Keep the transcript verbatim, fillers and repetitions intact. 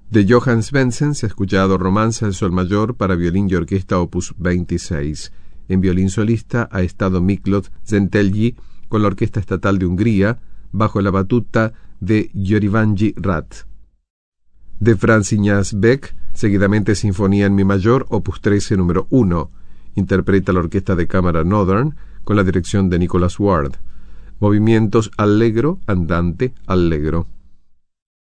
De Johann Svendsen se ha escuchado Romanza en sol mayor para violín y orquesta opus veintiséis. En violín solista ha estado Miklós Zentelji con la Orquesta Estatal de Hungría bajo la batuta de György Rat. De Franz Ignaz Beck, seguidamente Sinfonía en mi mayor opus trece número uno. Interpreta la Orquesta de Cámara Northern con la dirección de Nicholas Ward. Movimientos allegro, andante, allegro.